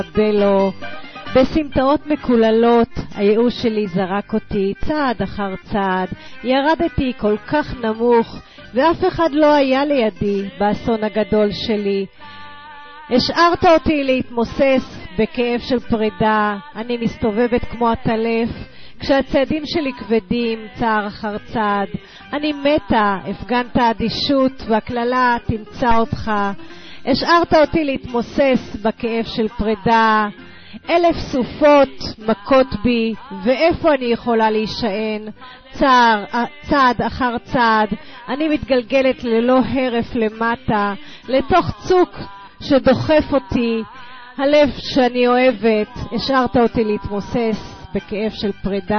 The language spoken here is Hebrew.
בלו. בסמטאות מקוללות הייאוש שלי זרק אותי צעד אחר צעד. ירדתי כל כך נמוך ואף אחד לא היה לידי באסון הגדול שלי. השארת אותי להתמוסס בכאב של פרידה. אני מסתובבת כמו הטלף כשהצעדים שלי כבדים צער אחר צעד. אני מתה, הפגנת אדישות והכללה תמצא אותך. השארת אותי להתמוסס בכאב של פרידה. 1000 סופות מכות בי, ואיפה אני יכולה להישען? צעד אחר צעד אני מתגלגלת ללא הרף למטה, לתוך צוק שדוחף אותי. הלב שאני אוהבת, השארת אותי להתמוסס בכאב של פרידה.